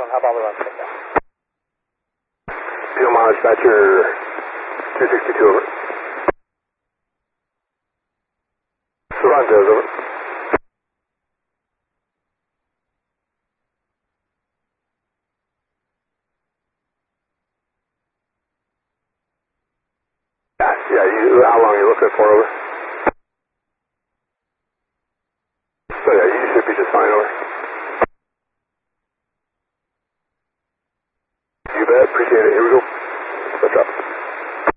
How about we run it down? Fuel mileage, dispatcher 262, over. Sorrento's, over. Yeah, how long are you looking for, over?